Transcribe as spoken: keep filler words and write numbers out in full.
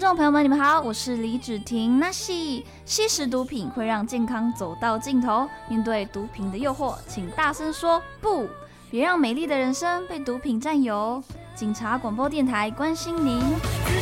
众朋友们，你们好，我是李芷婷。那吸吸食毒品会让健康走到尽头，面对毒品的诱惑，请大声说不，别让美丽的人生被毒品占有。警察广播电台关心您。